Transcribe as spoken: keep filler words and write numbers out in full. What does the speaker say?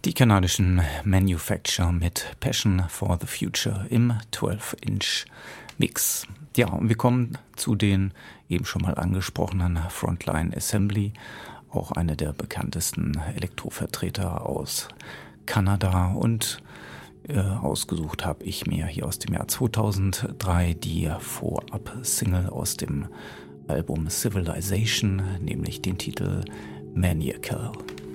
Die kanadischen Manufacture mit Passion for the Future im zwölf Inch Mix. Ja, und wir kommen zu den eben schon mal angesprochenen Frontline Assembly, auch eine der bekanntesten Elektrovertreter aus Kanada, und äh, ausgesucht habe ich mir hier aus dem Jahr zweitausenddrei die Vorab-Single aus dem Album Civilization, nämlich den Titel Maniacal.